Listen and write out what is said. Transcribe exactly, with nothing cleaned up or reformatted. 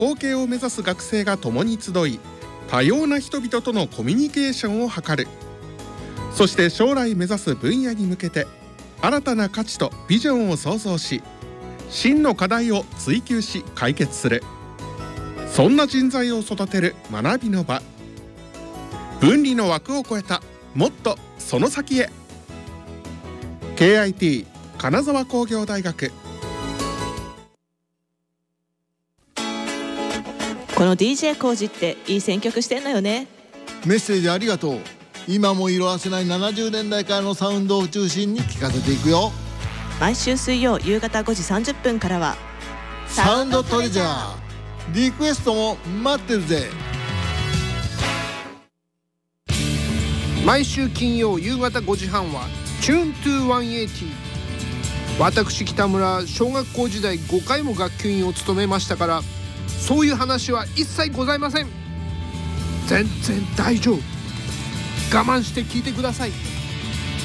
合計を目指す学生が共に集い、多様な人々とのコミュニケーションを図る。そして将来目指す分野に向けて新たな価値とビジョンを創造し、真の課題を追求し解決する。そんな人材を育てる学びの場。分離の枠を超えたもっとその先へ。 ケーアイティー 金沢工業大学。 この ディージェー コージっていい選曲してんのよね。 メッセージありがとう。今も色あせないななじゅうねんだいからのサウンドを中心に聴かせていくよ。 毎週水曜夕方ごじさんじゅっぷんからはサウンドトレジャー。リクエストも待ってるぜ。 毎週金曜夕方ごじはんはチューントゥーせんはちじゅう。私北村、小学校時代ごかいも学級委員を務めましたから、そういう話は一切ございません。全然大丈夫。我慢して聞いてください。